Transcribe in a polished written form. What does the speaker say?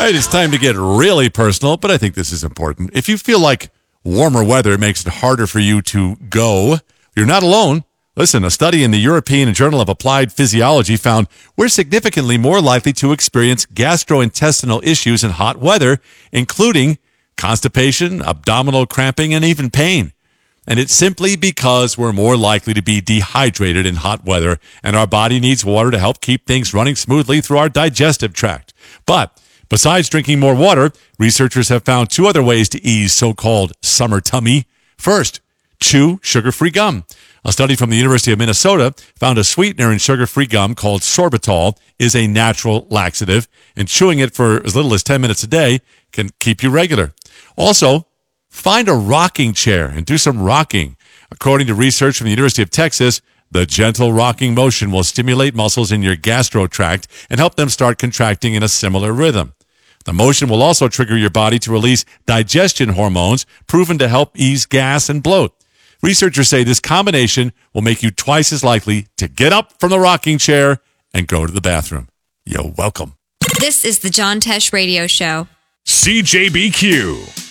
right, it's time to get really personal, but I think this is important. If you feel like warmer weather makes it harder for you to go, you're not alone. Listen, a study in the European Journal of Applied Physiology found we're significantly more likely to experience gastrointestinal issues in hot weather, including constipation, abdominal cramping, and even pain. And it's simply because we're more likely to be dehydrated in hot weather, and our body needs water to help keep things running smoothly through our digestive tract. But besides drinking more water, researchers have found two other ways to ease so-called summer tummy. First, chew sugar-free gum. A study from the University of Minnesota found a sweetener in sugar-free gum called sorbitol is a natural laxative, and chewing it for as little as 10 minutes a day can keep you regular. Also, find a rocking chair and do some rocking. According to research from the University of Texas, the gentle rocking motion will stimulate muscles in your gastro tract and help them start contracting in a similar rhythm. The motion will also trigger your body to release digestion hormones, proven to help ease gas and bloat. Researchers say this combination will make you twice as likely to get up from the rocking chair and go to the bathroom. You're welcome. This is the John Tesh Radio Show. CJBQ.